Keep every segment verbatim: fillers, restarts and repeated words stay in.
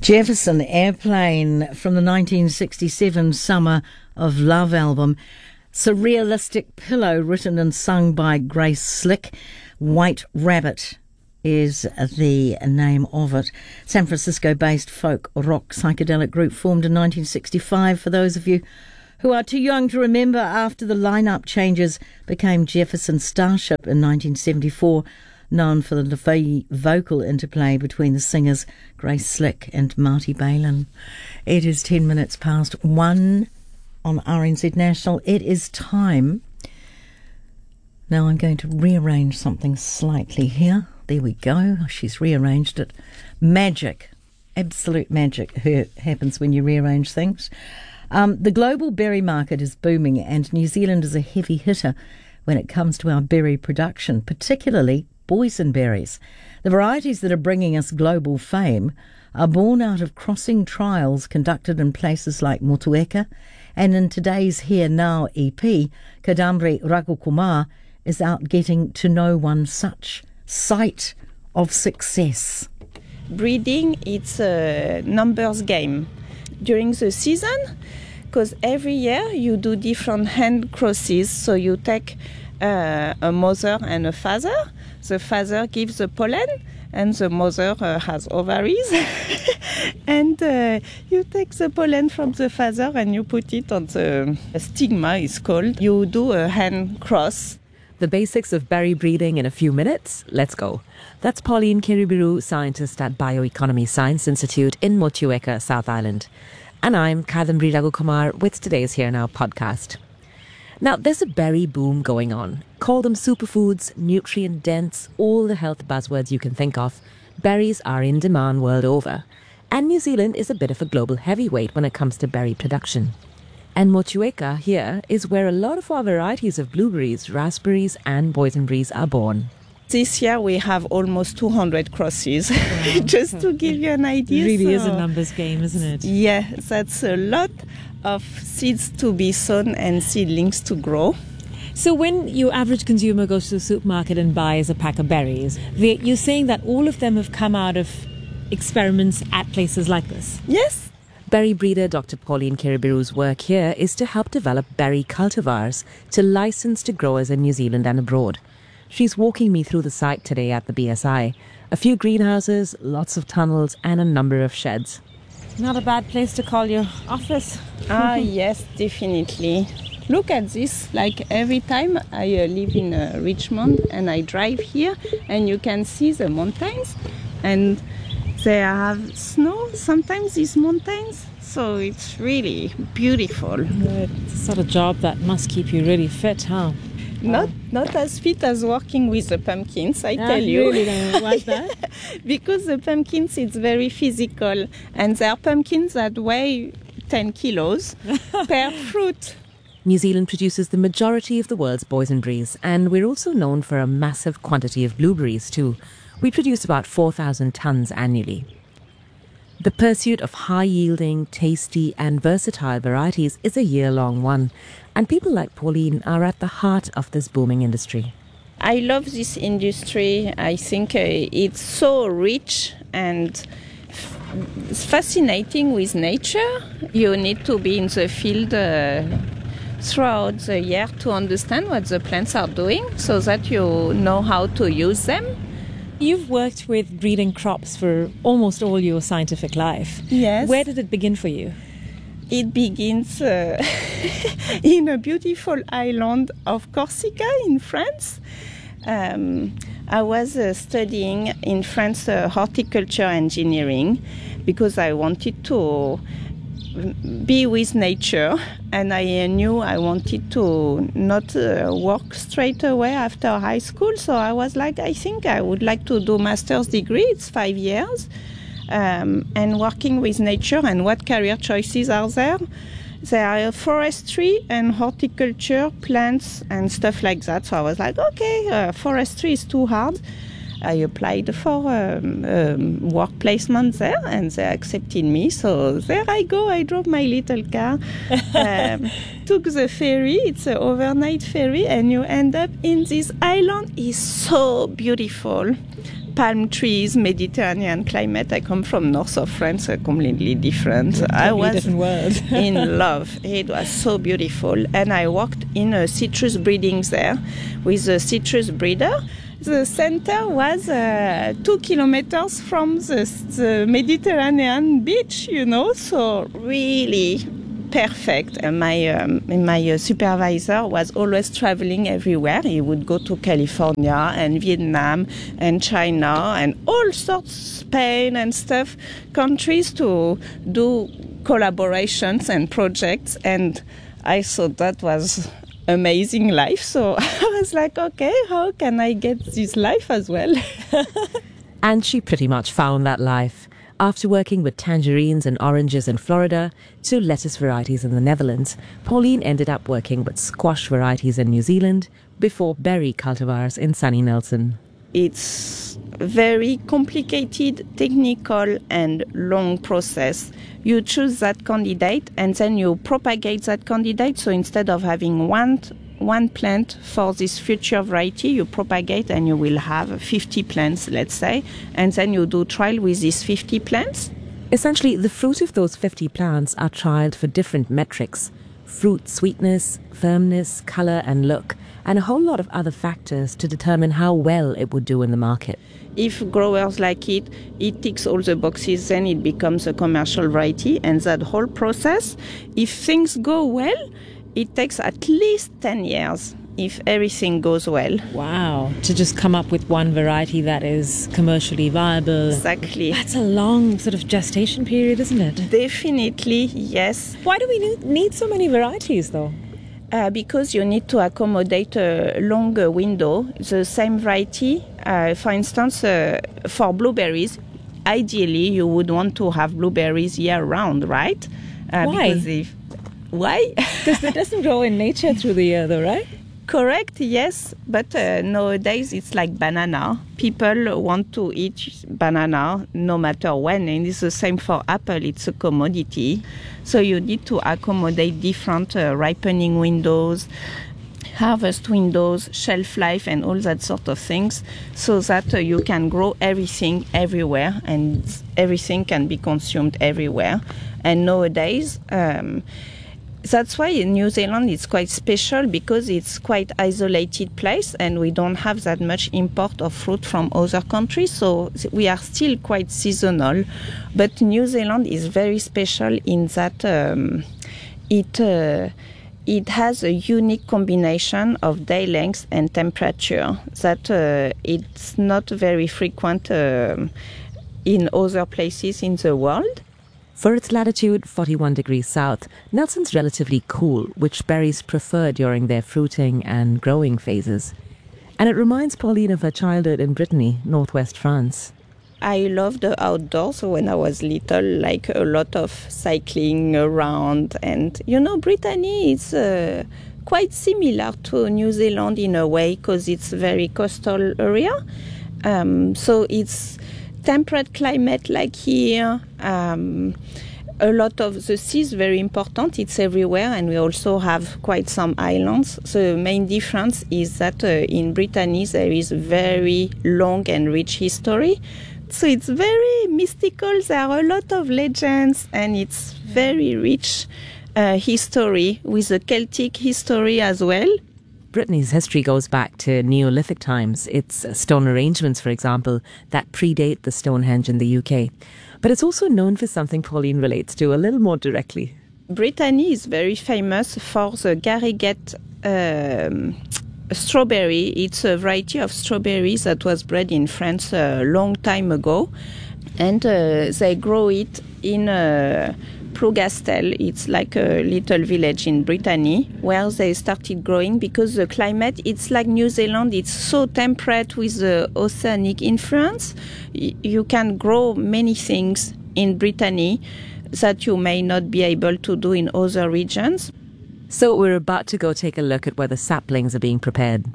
Jefferson Airplane from the nineteen sixty-seven Summer of Love album. Surrealistic Pillow, written and sung by Grace Slick. White Rabbit is the name of it. San Francisco-based folk rock psychedelic group formed in nineteen sixty-five. For those of you who are too young to remember, after the lineup changes, became Jefferson Starship in nineteen seventy-four, known for the vocal interplay between the singers Grace Slick and Marty Balin. It is ten minutes past one on R N Z National. It is time. Now I'm going to rearrange something slightly here. There we go. She's rearranged it. Magic. Absolute magic happens when you rearrange things. Um, the global berry market is booming, and New Zealand is a heavy hitter when it comes to our berry production, particularly boysenberries. The varieties that are bringing us global fame are born out of crossing trials conducted in places like Motueka, and in today's Here Now E P, Kadambri Ragukumar is out getting to know one such site of success. Breeding, it's a numbers game during the season, because every year you do different hand crosses. So you take uh, a mother and a father. The father gives the pollen, and the mother uh, has ovaries. And uh, you take the pollen from the father and you put it on the stigma, it's called. You do a hand cross. The basics of berry breeding in a few minutes. Let's go. That's Pauline Kiribiru, scientist at Bioeconomy Science Institute in Motueka, South Island. And I'm Kadambri Ragukumar with today's Here Now podcast. Now, there's a berry boom going on. Call them superfoods, nutrient-dense, all the health buzzwords you can think of. Berries are in demand world over. And New Zealand is a bit of a global heavyweight when it comes to berry production. And Motueka here is where a lot of our varieties of blueberries, raspberries and boysenberries are born. This year we have almost two hundred crosses, wow. Just to give you an idea. It really so, is a numbers game, isn't it? Yeah, that's a lot of seeds to be sown and seedlings to grow. So when your average consumer goes to the supermarket and buys a pack of berries, you're saying that all of them have come out of experiments at places like this? Yes. Berry breeder Doctor Pauline Kiribiru's work here is to help develop berry cultivars to license to growers in New Zealand and abroad. She's walking me through the site today at the B S I. A few greenhouses, lots of tunnels and a number of sheds. Not a bad place to call your office. Ah, yes, definitely. Look at this. Like every time I uh, live in uh, Richmond and I drive here, and you can see the mountains, and they have snow sometimes, these mountains. So it's really beautiful. It's a sort of job that must keep you really fit, huh? Not not as fit as working with the pumpkins, I yeah, tell you. Really don't like that? Because the pumpkins, it's very physical. And there are pumpkins that weigh ten kilos per fruit. New Zealand produces the majority of the world's boysenberries, and we're also known for a massive quantity of blueberries too. We produce about four thousand tonnes annually. The pursuit of high-yielding, tasty and versatile varieties is a year-long one, and people like Pauline are at the heart of this booming industry. I love this industry. I think uh, it's so rich and f- it's fascinating with nature. You need to be in the field uh, throughout the year to understand what the plants are doing so that you know how to use them. You've worked with breeding crops for almost all your scientific life. Yes. Where did it begin for you? It begins uh, in a beautiful island of Corsica in France. Um, I was uh, studying in France uh, horticulture engineering because I wanted to be with nature, and I knew I wanted to not uh, work straight away after high school. So I was like, I think I would like to do master's degree. It's five years. Um, and working with nature, and what career choices are there? There are forestry and horticulture, plants and stuff like that. So I was like, okay, uh, forestry is too hard. I applied for um, um, work placement there, and they accepted me. So there I go. I drove my little car, um, took the ferry. It's an overnight ferry, and you end up in this island. It's so beautiful. palm trees, Mediterranean climate. I come from north of France, uh, completely different. Totally I was different world. in love. It was so beautiful. And I worked in a citrus breeding there with a citrus breeder. The center was uh, two kilometers from the, the Mediterranean beach, you know, so really perfect. And my um, my uh, supervisor was always traveling everywhere. He would go to California and Vietnam and China and all sorts, Spain and stuff, countries to do collaborations and projects. And I thought that was amazing life. So I was like, okay, how can I get this life as well? And she pretty much found that life. After working with tangerines and oranges in Florida to lettuce varieties in the Netherlands, Pauline ended up working with squash varieties in New Zealand before berry cultivars in sunny Nelson. It's very complicated, technical and long process. You choose that candidate and then you propagate that candidate. So instead of having one one plant for this future variety, you propagate and you will have fifty plants, let's say, and then you do trial with these fifty plants. Essentially, the fruit of those fifty plants are trialed for different metrics: fruit sweetness, firmness, colour and look, and a whole lot of other factors to determine how well it would do in the market. If growers like it, it ticks all the boxes, then it becomes a commercial variety. And that whole process, if things go well, it takes at least ten years if everything goes well. Wow. To just come up with one variety that is commercially viable. Exactly. That's a long sort of gestation period, isn't it? Definitely, yes. Why do we need, need so many varieties, though? Uh, because you need to accommodate a longer window. The same variety, uh, for instance, uh, for blueberries, ideally you would want to have blueberries year-round, right? Uh, Why? Because if, why? Because it doesn't grow in nature through the year, though, right? Correct, yes. But uh, nowadays it's like banana. People want to eat banana no matter when. And it's the same for apple. It's a commodity. So you need to accommodate different uh, ripening windows, harvest windows, shelf life, and all that sort of things, so that uh, you can grow everything everywhere and everything can be consumed everywhere. And nowadays, um, that's why in New Zealand it's quite special, because it's quite isolated place and we don't have that much import of fruit from other countries, so we are still quite seasonal. But New Zealand is very special in that um, it uh, it has a unique combination of day length and temperature that uh, it's not very frequent uh, in other places in the world. For its latitude, forty-one degrees south, Nelson's relatively cool, which berries prefer during their fruiting and growing phases. And it reminds Pauline of her childhood in Brittany, northwest France. I loved the outdoors when I was little, like a lot of cycling around. And, you know, Brittany is uh, quite similar to New Zealand in a way, because it's a very coastal area. Um, so it's temperate climate like here. Um, a lot of the sea is very important. It's everywhere, and we also have quite some islands. The main difference is that uh, in Brittany there is very long and rich history. So it's very mystical. There are a lot of legends, and it's very rich uh, history with a Celtic history as well. Brittany's history goes back to Neolithic times. It's stone arrangements, for example, that predate the Stonehenge in the U K. But it's also known for something Pauline relates to a little more directly. Brittany is very famous for the Garriguette um, strawberry. It's a variety of strawberries that was bred in France a long time ago. And uh, they grow it in a Plougastel. It's like a little village in Brittany where they started growing, because the climate, it's like New Zealand, it's so temperate with the oceanic influence. Y- you can grow many things in Brittany that you may not be able to do in other regions. So we're about to go take a look at where the saplings are being prepared.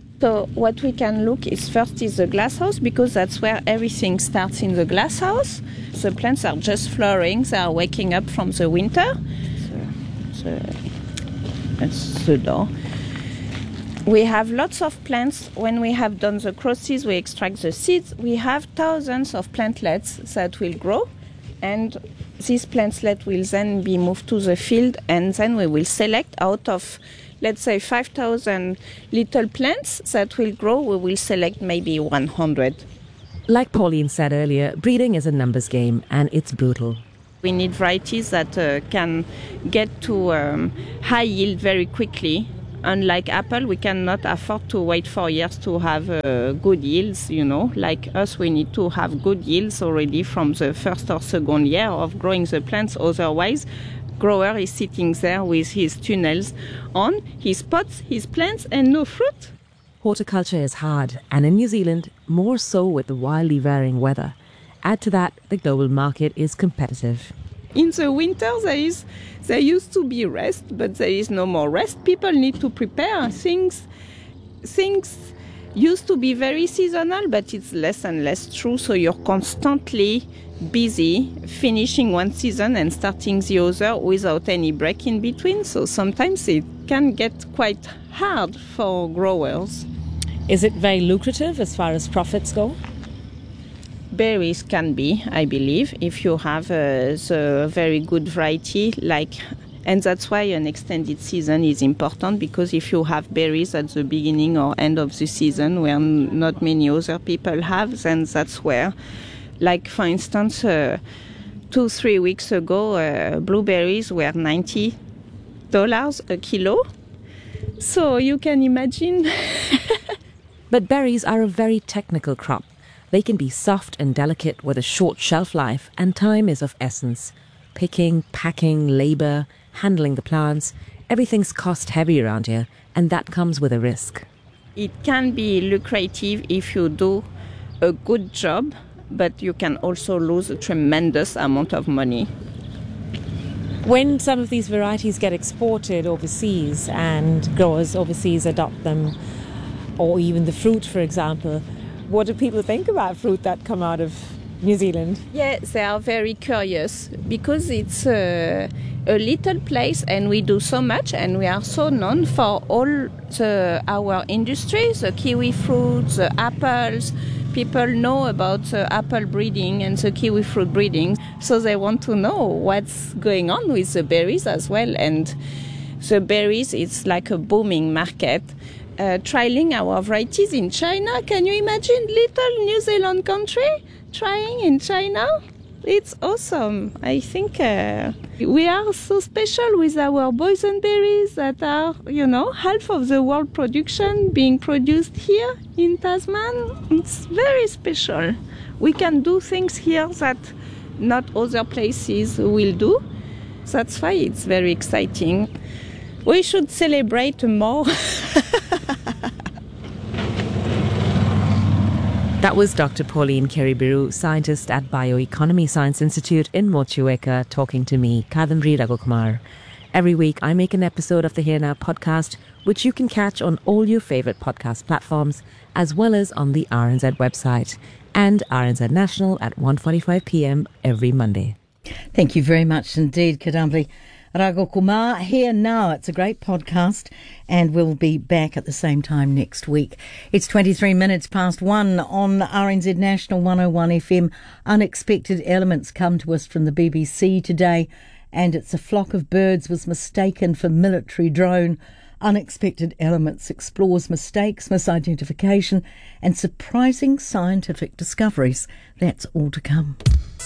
So what we can look is first is the glass house, because that's where everything starts in the glass house. The plants are just flowering, they are waking up from the winter. So, so that's the door. We have lots of plants. When we have done the crosses, we extract the seeds. We have thousands of plantlets that will grow, and these plantlets will then be moved to the field, and then we will select out of, let's say, five thousand little plants that will grow, we will select maybe one hundred. Like Pauline said earlier, breeding is a numbers game, and it's brutal. We need varieties that uh, can get to um, high yield very quickly. Unlike apple, we cannot afford to wait for years to have uh, good yields, you know. Like us, we need to have good yields already from the first or second year of growing the plants. Otherwise, grower is sitting there with his tunnels on, his pots, his plants, and no fruit. Horticulture is hard, and in New Zealand, more so with the wildly varying weather. Add to that, the global market is competitive. In the winter, there is, there used to be rest, but there is no more rest. People need to prepare things. Things used to be very seasonal, but it's less and less true. So you're constantly busy finishing one season and starting the other without any break in between. So sometimes it can get quite hard for growers. Is it very lucrative as far as profits go? Berries can be, I believe, if you have uh, the very good variety, like, and that's why an extended season is important, because if you have berries at the beginning or end of the season where n- not many other people have, then that's where, like for instance, uh, two, three weeks ago, uh, blueberries were ninety dollars a kilo. So you can imagine. But berries are a very technical crop. They can be soft and delicate with a short shelf life, and time is of essence. Picking, packing, labour, handling the plants, everything's cost heavy around here, and that comes with a risk. It can be lucrative if you do a good job, but you can also lose a tremendous amount of money. When some of these varieties get exported overseas and growers overseas adopt them, or even the fruit, for example, what do people think about fruit that come out of New Zealand? Yeah, they are very curious because it's a, a little place and we do so much and we are so known for all the, our industries, the kiwi fruit, the apples. People know about the apple breeding and the kiwi fruit breeding, so they want to know what's going on with the berries as well. And the berries, it's like a booming market. Uh, trialing our varieties in China. Can you imagine little New Zealand country trying in China? It's awesome. I think uh, we are so special with our boysenberries that are, you know, half of the world production being produced here in Tasman. It's very special. We can do things here that not other places will do. That's why it's very exciting. We should celebrate more. That was Doctor Pauline Kerebiru, scientist at Bioeconomy Science Institute in Motueka, talking to me, Kadambari Raghukumar. Every week I make an episode of the Here Now podcast, which you can catch on all your favourite podcast platforms, as well as on the R N Z website, and R N Z National at one forty-five p.m. every Monday. Thank you very much indeed, Kadambari Raghukumar. Here Now, it's a great podcast, and we'll be back at the same time next week. It's twenty-three minutes past one on R N Z National one oh one F M. Unexpected elements come to us from the B B C today, and it's a flock of birds was mistaken for military drone. Unexpected Elements explores mistakes, misidentification, and surprising scientific discoveries. That's all to come.